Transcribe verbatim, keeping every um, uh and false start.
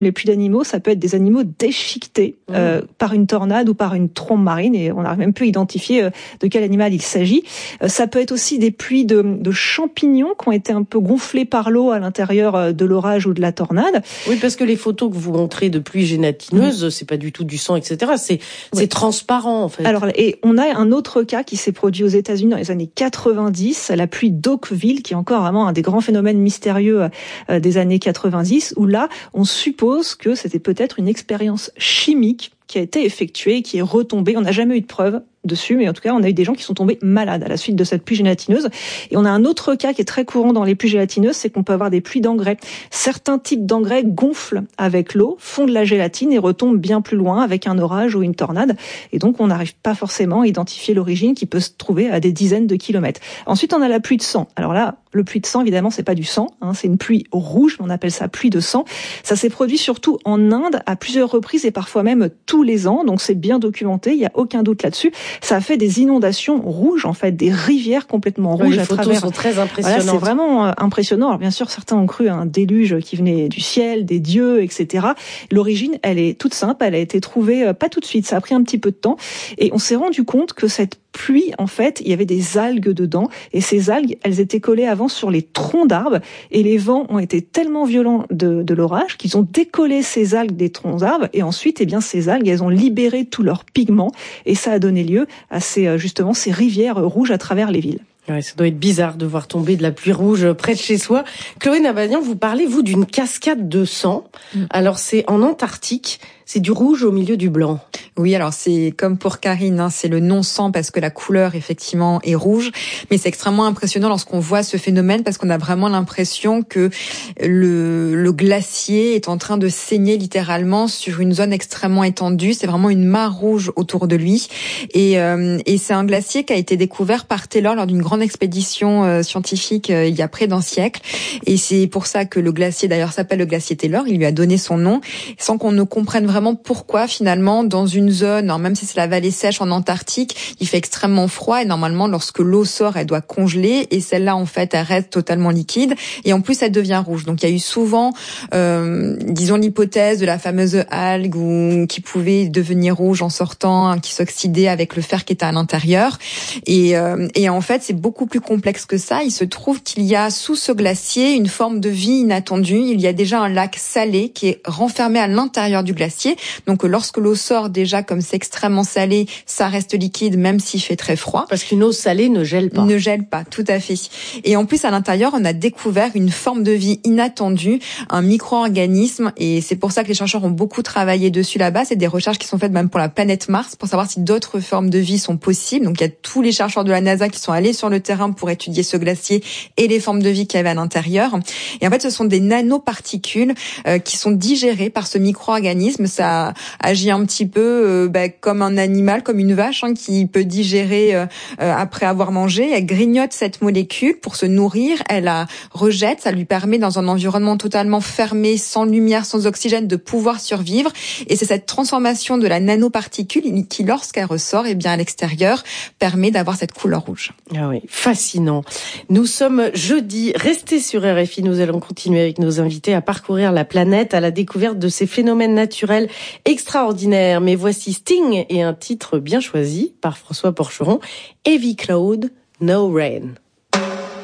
Les pluies d'animaux, ça peut être des animaux déchiquetés mmh. euh, par une tornade ou par une trombe marine, et on n'arrive même plus à identifier euh, de quel animal il s'agit. Euh, ça peut être aussi des pluies de, de champignons qui ont été un peu gonflés par l'eau à l'intérieur de l'orage ou de la tornade. Oui, parce que les photos que vous montrez de pluies gélatineuses, mmh. c'est pas du tout du sang, et cetera. C'est, oui. c'est transparent, en fait. Alors, et on a un autre cas qui s'est produit aux États-Unis dans les années quatre-vingt-dix, la pluie d'Oakville, qui est encore vraiment un des grands phénomènes mystérieux euh, des années quatre-vingt-dix, où là, on suppose que c'était peut-être une expérience chimique qui a été effectuée, qui est retombée. On n'a jamais eu de preuves dessus, mais en tout cas, on a eu des gens qui sont tombés malades à la suite de cette pluie gélatineuse. Et on a un autre cas qui est très courant dans les pluies gélatineuses, c'est qu'on peut avoir des pluies d'engrais. Certains types d'engrais gonflent avec l'eau, font de la gélatine et retombent bien plus loin avec un orage ou une tornade. Et donc, on n'arrive pas forcément à identifier l'origine qui peut se trouver à des dizaines de kilomètres. Ensuite, on a la pluie de sang. Alors là, le pluie de sang, évidemment, c'est pas du sang, hein, c'est une pluie rouge, on appelle ça pluie de sang. Ça s'est produit surtout en Inde à plusieurs reprises et parfois même tous les ans, donc c'est bien documenté, il n'y a aucun doute là-dessus. Ça a fait des inondations rouges, en fait, des rivières complètement rouges. Les à photos travers. sont très impressionnantes. Voilà, c'est vraiment euh, impressionnant. Alors bien sûr, certains ont cru à un déluge qui venait du ciel, des dieux, et cetera. L'origine, elle est toute simple, elle a été trouvée euh, pas tout de suite, ça a pris un petit peu de temps. Et on s'est rendu compte que cette pluie, en fait, il y avait des algues dedans, et ces algues, elles étaient collées avant sur les troncs d'arbres, et les vents ont été tellement violents de, de l'orage qu'ils ont décollé ces algues des troncs d'arbres, et ensuite, eh bien, ces algues, elles ont libéré tous leurs pigments, et ça a donné lieu à ces, justement, ces rivières rouges à travers les villes. Ouais, ça doit être bizarre de voir tomber de la pluie rouge près de chez soi. Chloé Nabanian, vous parlez, vous, d'une cascade de sang. Mmh. Alors, c'est en Antarctique. C'est du rouge au milieu du blanc. Oui, alors c'est comme pour Karine, hein, c'est le non-sang parce que la couleur effectivement est rouge, mais c'est extrêmement impressionnant lorsqu'on voit ce phénomène parce qu'on a vraiment l'impression que le, le glacier est en train de saigner littéralement sur une zone extrêmement étendue. C'est vraiment une mare rouge autour de lui, et, euh, et c'est un glacier qui a été découvert par Taylor lors d'une grande expédition euh, scientifique euh, il y a près d'un siècle, et c'est pour ça que le glacier d'ailleurs s'appelle le glacier Taylor. Il lui a donné son nom sans qu'on ne comprenne vraiment pourquoi finalement dans une zone, alors même si c'est la vallée sèche en Antarctique, il fait extrêmement froid et normalement lorsque l'eau sort, elle doit congeler, et celle-là en fait elle reste totalement liquide et en plus elle devient rouge. Donc il y a eu souvent, euh, disons l'hypothèse de la fameuse algue ou qui pouvait devenir rouge en sortant, qui s'oxydait avec le fer qui était à l'intérieur. Et, euh, et en fait c'est beaucoup plus complexe que ça. Il se trouve qu'il y a sous ce glacier une forme de vie inattendue. Il y a déjà un lac salé qui est renfermé à l'intérieur du glacier. Donc lorsque l'eau sort, déjà comme c'est extrêmement salé, ça reste liquide même s'il fait très froid. Parce qu'une eau salée ne gèle pas. Ne gèle pas, tout à fait. Et en plus à l'intérieur, on a découvert une forme de vie inattendue, un micro-organisme, et c'est pour ça que les chercheurs ont beaucoup travaillé dessus là-bas. C'est des recherches qui sont faites même pour la planète Mars, pour savoir si d'autres formes de vie sont possibles. Donc il y a tous les chercheurs de la NASA qui sont allés sur le terrain pour étudier ce glacier et les formes de vie qu'il y avait à l'intérieur. Et en fait, ce sont des nanoparticules euh, qui sont digérées par ce micro-organisme. Ça agit un petit peu euh, bah, comme un animal, comme une vache hein, qui peut digérer euh, euh, après avoir mangé. Elle grignote cette molécule pour se nourrir, elle la rejette, ça lui permet dans un environnement totalement fermé, sans lumière, sans oxygène, de pouvoir survivre. Et c'est cette transformation de la nanoparticule qui, lorsqu'elle ressort, eh bien à l'extérieur, permet d'avoir cette couleur rouge. Ah oui, fascinant. Nous sommes jeudi, restez sur R F I, nous allons continuer avec nos invités à parcourir la planète à la découverte de ces phénomènes naturels extraordinaires. Mais voici Sting et un titre bien choisi par François Porcheron, Heavy Cloud, No Rain.